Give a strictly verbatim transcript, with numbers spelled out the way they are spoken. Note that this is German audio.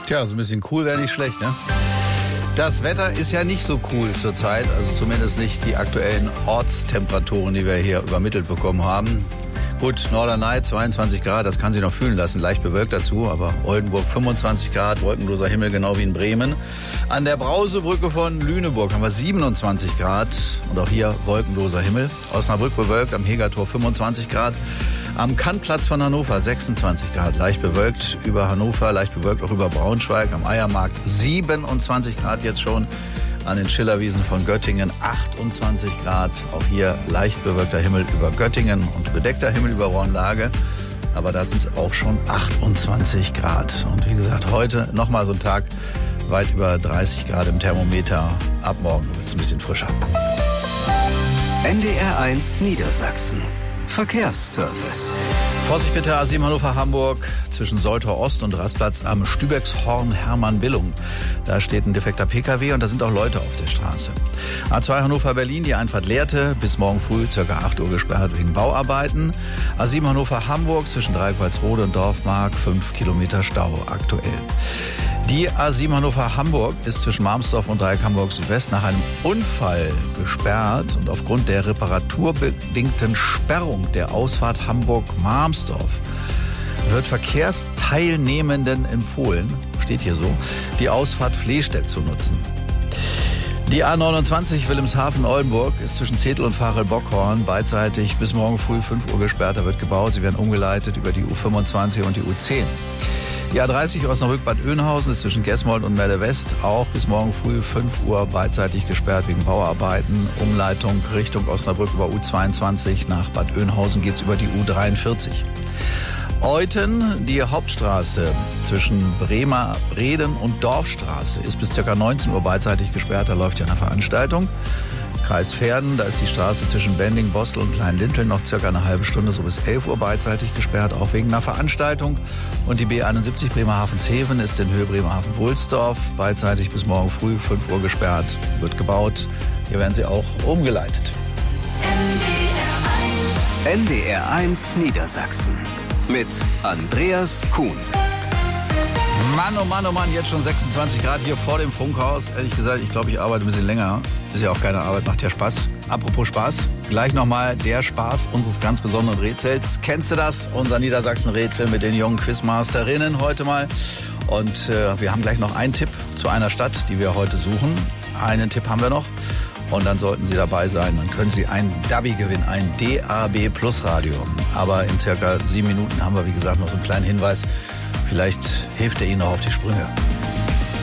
Tja, so ein bisschen cool wäre nicht schlecht, ne? Das Wetter ist ja nicht so cool zurzeit, also zumindest nicht die aktuellen Ortstemperaturen, die wir hier übermittelt bekommen haben. Gut, Norderney zweiundzwanzig Grad, das kann sich noch fühlen lassen, leicht bewölkt dazu, aber Oldenburg fünfundzwanzig Grad, wolkenloser Himmel, genau wie in Bremen. An der Brausebrücke von Lüneburg haben wir siebenundzwanzig Grad und auch hier wolkenloser Himmel. Osnabrück bewölkt, am Hegertor fünfundzwanzig Grad. Am Kannplatz von Hannover sechsundzwanzig Grad, leicht bewölkt über Hannover, leicht bewölkt auch über Braunschweig. Am Eiermarkt siebenundzwanzig Grad jetzt schon. An den Schillerwiesen von Göttingen achtundzwanzig Grad. Auch hier leicht bewölkter Himmel über Göttingen und bedeckter Himmel über Rornlage. Aber da sind es auch schon achtundzwanzig Grad. Und wie gesagt, heute nochmal so ein Tag weit über dreißig Grad im Thermometer. Ab morgen wird es ein bisschen frischer. N D R eins Niedersachsen. Verkehrsservice. Vorsicht bitte, A sieben Hannover-Hamburg zwischen Soltau Ost und Rastplatz am Stübexhorn Hermann-Billung. Da steht ein defekter Pkw und da sind auch Leute auf der Straße. A zwei Hannover-Berlin, die Einfahrt Lehrte, bis morgen früh ca. acht Uhr gesperrt wegen Bauarbeiten. A sieben Hannover-Hamburg zwischen Dreieck-Walsrode und Dorfmark, fünf Kilometer Stau aktuell. Die A sieben Hannover-Hamburg ist zwischen Marmsdorf und Dreieck Hamburg Südwest nach einem Unfall gesperrt und aufgrund der reparaturbedingten Sperrung der Ausfahrt Hamburg-Marmsdorf wird Verkehrsteilnehmenden empfohlen, steht hier so, die Ausfahrt Flehstedt zu nutzen. Die A neunundzwanzig Wilhelmshaven-Oldenburg ist zwischen Zetel und Varel-Bockhorn beidseitig bis morgen früh fünf Uhr gesperrt. Da wird gebaut. Sie werden umgeleitet über die U fünfundzwanzig und die U zehn. Die A dreißig Osnabrück-Bad Oeynhausen ist zwischen Gesmold und Melle West auch bis morgen früh fünf Uhr beidseitig gesperrt wegen Bauarbeiten. Umleitung Richtung Osnabrück über U zweiundzwanzig. Nach Bad Oeynhausen geht's über die U dreiundvierzig. Euthen, die Hauptstraße zwischen Bremer Breden und Dorfstraße ist bis ca. neunzehn Uhr beidseitig gesperrt. Da läuft ja eine Veranstaltung. Kreis Verden, da ist die Straße zwischen Bending, Bostel und Kleinlintel noch circa eine halbe Stunde, so bis elf Uhr beidseitig gesperrt, auch wegen einer Veranstaltung. Und die B einundsiebzig Bremerhaven-Zeven ist in Höhe Bremerhaven-Wulsdorf beidseitig bis morgen früh fünf Uhr gesperrt, wird gebaut. Hier werden sie auch umgeleitet. N D R eins Niedersachsen mit Andreas Kuhns. Mann, oh Mann, oh Mann, jetzt schon sechsundzwanzig Grad hier vor dem Funkhaus. Ehrlich gesagt, ich glaube, ich arbeite ein bisschen länger. Ist ja auch keine Arbeit, macht ja Spaß. Apropos Spaß, gleich nochmal der Spaß unseres ganz besonderen Rätsels. Kennst du das? Unser Niedersachsen-Rätsel mit den jungen Quizmasterinnen heute mal. Und äh, wir haben gleich noch einen Tipp zu einer Stadt, die wir heute suchen. Einen Tipp haben wir noch. Und dann sollten Sie dabei sein. Dann können Sie ein Dabi gewinnen, ein D A B Plus Radio. Aber in circa sieben Minuten haben wir, wie gesagt, noch so einen kleinen Hinweis. Vielleicht hilft er Ihnen noch auf die Sprünge.